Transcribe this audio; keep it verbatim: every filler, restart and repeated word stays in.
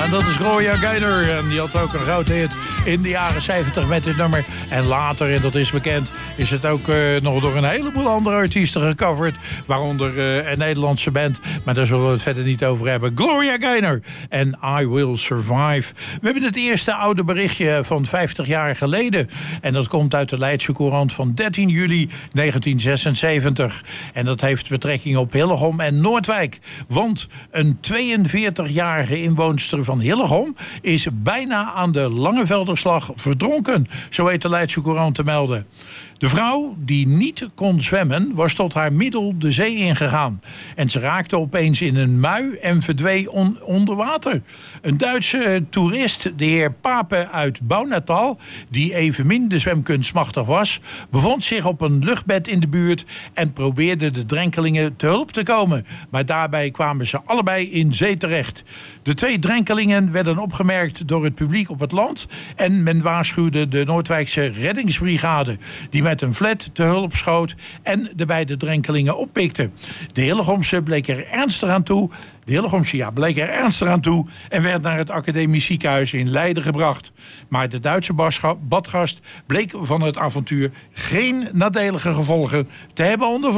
En dat is Gloria Gaynor. En die had ook een grote hit in de jaren zeventig met dit nummer. En later, en dat is bekend, is het ook uh, nog door een heleboel andere artiesten gecoverd. Waaronder uh, een Nederlandse band. Maar daar zullen we het verder niet over hebben. Gloria Gaynor en I Will Survive. We hebben het eerste oude berichtje van vijftig jaar geleden. En dat komt uit de Leidse Courant van dertien juli negentien zesenzeventig. En dat heeft betrekking op Hillegom en Noordwijk. Want een tweeënveertigjarige inwoonster van Hillegom is bijna aan de Langevelderslag verdronken. Zo heet de Leidse Courant te melden. De vrouw, die niet kon zwemmen, was tot haar middel de zee ingegaan. En ze raakte opeens in een mui en verdween on- onder water. Een Duitse toerist, de heer Pape uit Bouwnatal, die evenmin de zwemkunst machtig was, bevond zich op een luchtbed in de buurt en probeerde de drenkelingen te hulp te komen. Maar daarbij kwamen ze allebei in zee terecht. De twee drenkelingen werden opgemerkt door het publiek op het land en men waarschuwde de Noordwijkse reddingsbrigade, die met een flat te hulp schoot en de beide drenkelingen oppikte. De Hillegomse bleek er ernstig aan toe. De Hillegomse ja, bleek er ernstig aan toe en werd naar het academisch ziekenhuis in Leiden gebracht. Maar de Duitse badgast bleek van het avontuur geen nadelige gevolgen te hebben ondervonden.